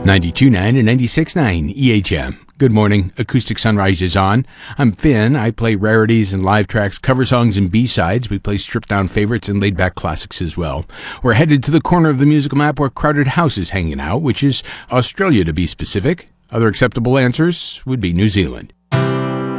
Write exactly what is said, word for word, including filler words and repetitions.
ninety-two point nine and ninety-six point nine E H M. Good morning. Acoustic Sunrise is on. I'm Finn. I play rarities and live tracks, cover songs and B-sides. We play stripped-down favorites and laid-back classics as well. We're headed to the corner of the musical map where Crowded House is hanging out, which is Australia to be specific. Other acceptable answers would be New Zealand.